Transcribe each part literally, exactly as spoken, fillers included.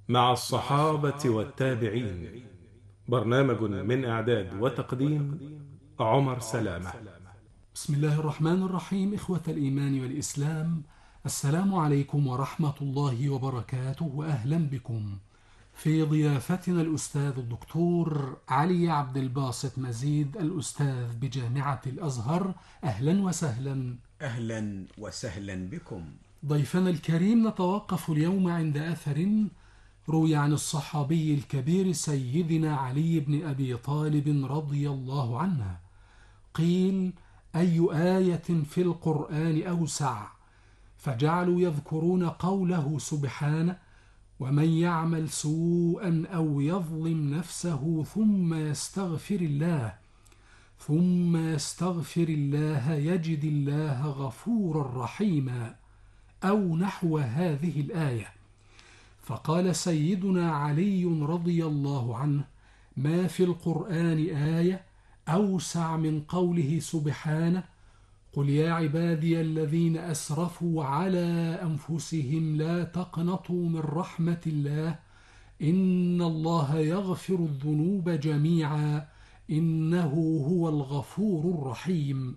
مع الصحابة والتابعين. برنامج من إعداد وتقديم عمر سلامة. بسم الله الرحمن الرحيم. إخوة الإيمان والإسلام، السلام عليكم ورحمة الله وبركاته، وأهلا بكم في ضيافتنا الأستاذ الدكتور علي عبد الباسط مزيد، الأستاذ بجامعة الأزهر. أهلا وسهلا. أهلا وسهلا بكم. ضيفنا الكريم، نتوقف اليوم عند أثر روي عن الصحابي الكبير سيدنا علي بن أبي طالب رضي الله عنه. قيل: أي آية في القرآن أوسع؟ فجعلوا يذكرون قوله سبحانه: ومن يعمل سوءا أو يظلم نفسه ثم يستغفر الله ثم يستغفر الله يجد الله غفورا رحيما، أو نحو هذه الآية. فقال سيدنا علي رضي الله عنه: ما في القرآن آية أوسع من قوله سبحانه: قل يا عبادي الذين أسرفوا على أنفسهم لا تقنطوا من رحمة الله إن الله يغفر الذنوب جميعا إنه هو الغفور الرحيم.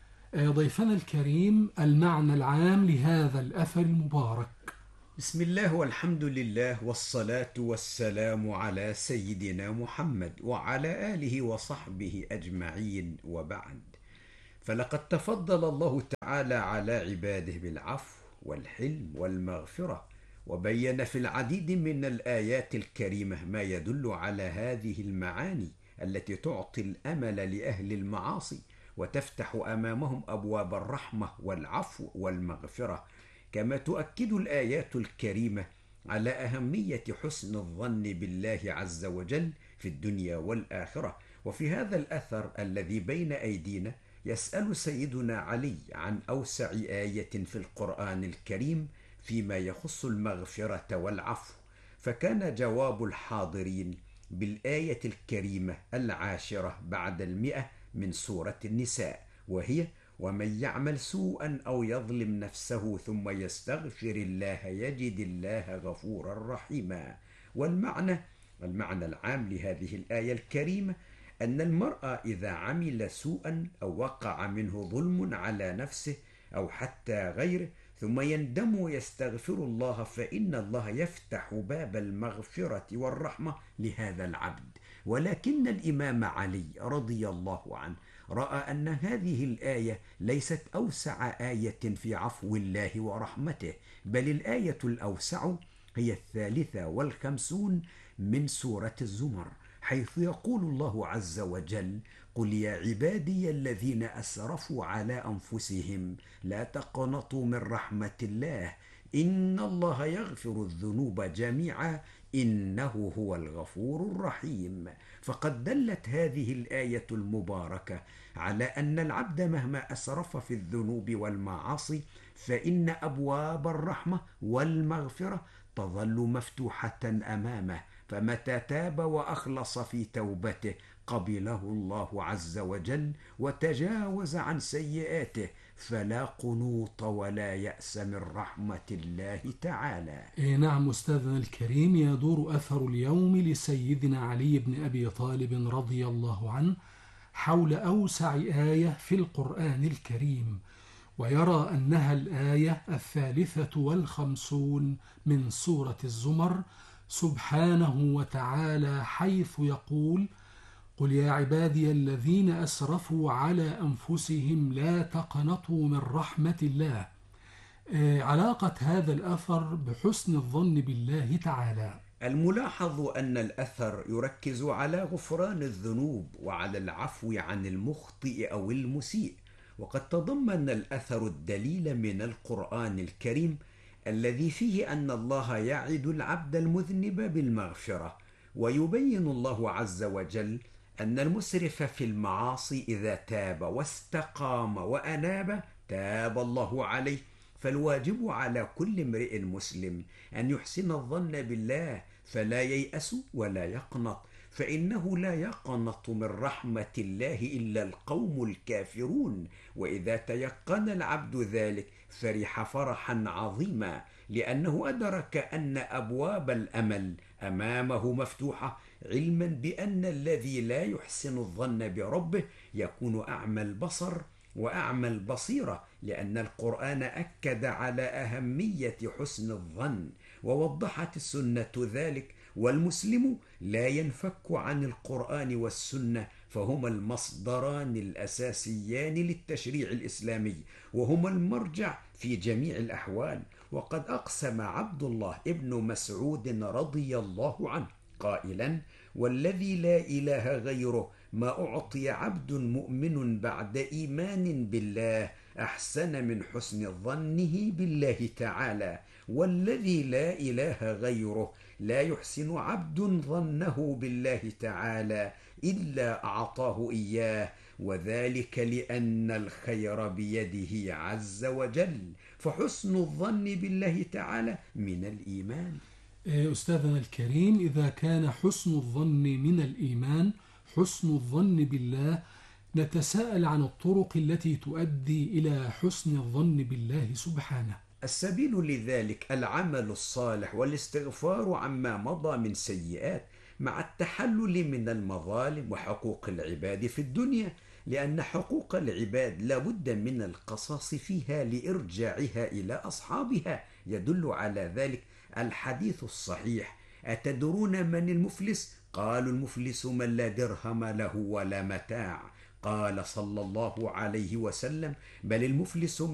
ضيفنا الكريم، المعنى العام لهذا الأثر المبارك. بسم الله والحمد لله والصلاة والسلام على سيدنا محمد وعلى آله وصحبه أجمعين، وبعد. فلقد تفضل الله تعالى على عباده بالعفو والحلم والمغفرة، وبين في العديد من الآيات الكريمة ما يدل على هذه المعاني التي تعطي الأمل لأهل المعاصي وتفتح أمامهم أبواب الرحمة والعفو والمغفرة. كما تؤكد الآيات الكريمة على أهمية حسن الظن بالله عز وجل في الدنيا والآخرة. وفي هذا الأثر الذي بين أيدينا يسأل سيدنا علي عن أوسع آية في القرآن الكريم فيما يخص المغفرة والعفو، فكان جواب الحاضرين بالآية الكريمة العاشرة بعد المئة من سورة النساء، وهي: ومن يعمل سوءا أو يظلم نفسه ثم يستغفر الله يجد الله غفورا رحيما. والمعنى المعنى العام لهذه الآية الكريمة أن المرء إذا عمل سوءا أو وقع منه ظلم على نفسه أو حتى غيره ثم يندم ويستغفر الله، فإن الله يفتح باب المغفرة والرحمة لهذا العبد. ولكن الإمام علي رضي الله عنه رأى أن هذه الآية ليست أوسع آية في عفو الله ورحمته، بل الآية الأوسع هي الثالثة والخمسون من سورة الزمر، حيث يقول الله عز وجل: قل يا عبادي الذين أسرفوا على أنفسهم لا تقنطوا من رحمة الله إن الله يغفر الذنوب جميعا إنه هو الغفور الرحيم. فقد دلت هذه الآية المباركة على أن العبد مهما أسرف في الذنوب والمعاصي فإن أبواب الرحمة والمغفرة تظل مفتوحة أمامه، فمتى تاب وأخلص في توبته قبله الله عز وجل وتجاوز عن سيئاته، فلا قنوط ولا يأس من رحمة الله تعالى. إيه نعم أستاذنا الكريم، يدور أثر اليوم لسيدنا علي بن أبي طالب رضي الله عنه حول أوسع آية في القرآن الكريم، ويرى أنها الآية الثالثة والخمسون من سورة الزمر سبحانه وتعالى، حيث يقول: قل يا عبادي الذين أسرفوا على أنفسهم لا تقنطوا من رحمة الله. علاقة هذا الأثر بحسن الظن بالله تعالى. الملاحظ أن الأثر يركز على غفران الذنوب وعلى العفو عن المخطئ أو المسيء، وقد تضمن الأثر الدليل من القرآن الكريم الذي فيه أن الله يعد العبد المذنب بالمغفرة، ويبين الله عز وجل أن المسرف في المعاصي إذا تاب واستقام وأناب تاب الله عليه. فالواجب على كل امرئ مسلم أن يحسن الظن بالله فلا ييأس ولا يقنط، فإنه لا يقنط من رحمة الله إلا القوم الكافرون، وإذا تيقن العبد ذلك فرح فرحا عظيما، لأنه أدرك أن أبواب الأمل أمامه مفتوحة، علما بأن الذي لا يحسن الظن بربه يكون أعمى البصر وأعمى البصيرة، لأن القرآن أكد على أهمية حسن الظن، ووضحت السنة ذلك، والمسلم لا ينفك عن القرآن والسنة، فهما المصدران الأساسيان للتشريع الإسلامي، وهما المرجع في جميع الأحوال. وقد أقسم عبد الله ابن مسعود رضي الله عنه قائلا: والذي لا إله غيره ما أعطي عبد مؤمن بعد إيمان بالله أحسن من حسن ظنه بالله تعالى، والذي لا إله غيره لا يحسن عبد ظنه بالله تعالى إلا أعطاه إياه، وذلك لأن الخير بيده عز وجل، فحسن الظن بالله تعالى من الإيمان. أستاذنا الكريم، إذا كان حسن الظن من الإيمان، حسن الظن بالله، نتساءل عن الطرق التي تؤدي إلى حسن الظن بالله سبحانه. السبيل لذلك العمل الصالح والاستغفار عما مضى من سيئات، مع التحلل من المظالم وحقوق العباد في الدنيا، لأن حقوق العباد لا بد من القصاص فيها لإرجاعها إلى أصحابها. يدل على ذلك الحديث الصحيح: أتدرون من المفلس؟ قالوا: المفلس من لا درهم له ولا متاع. قال صلى الله عليه وسلم: بل المفلس